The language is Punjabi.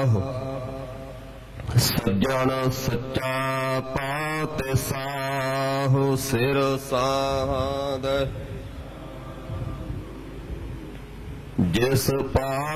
ਸੱਜਣ ਸੱਚਾ ਪਾਤਿ ਸਾਹੁ ਸਿਰ ਸਾਧ ਜਿਸ ਪਾ